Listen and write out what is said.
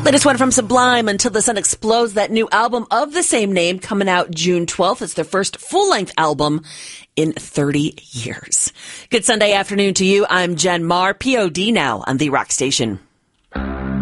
Latest one from Sublime, Until the Sun Explodes, that new album of the same name coming out June 12th. It's their first full-length album in 30 years. Good Sunday afternoon to you. I'm Jen Marr, POD now on The Rock Station.